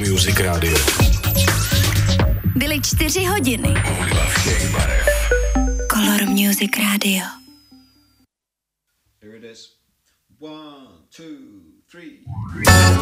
Music Radio. Byly 4 hodiny. Color Music Radio. Here it is. 1, 2, 3.